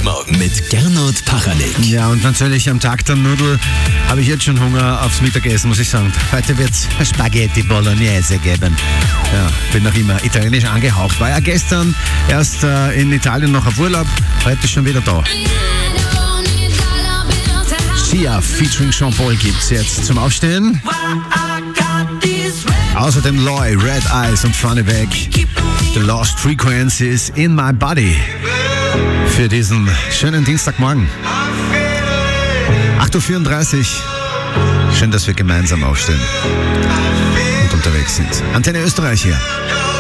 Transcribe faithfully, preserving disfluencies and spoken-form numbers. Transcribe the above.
Morgen mit Gernot Pachanick. Ja, und natürlich am Tag der Nudel habe ich jetzt schon Hunger aufs Mittagessen, muss ich sagen. Heute wird es Spaghetti Bolognese geben. Ja, bin noch immer italienisch angehaucht. War ja gestern erst äh, in Italien noch auf Urlaub, heute schon wieder da. Sia featuring Sean Paul gibt's jetzt zum Aufstehen. Außerdem Loy, Red Eyes und Funnyback. The Lost Frequencies in My Body. Für diesen schönen Dienstagmorgen. acht Uhr vierunddreißig. Schön, dass wir gemeinsam aufstehen und unterwegs sind. Antenne Österreich hier.